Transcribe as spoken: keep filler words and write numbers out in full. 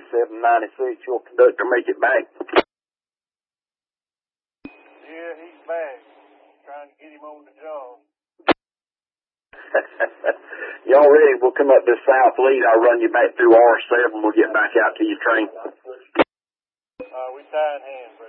eighty-seven ninety-six. Your conductor make it back? Yeah, he's back. Trying to get him on the job. Y'all ready? We'll come up this south lead. I'll run you back through R seven. We'll get back out to your train. Uh, we tying hands, bro.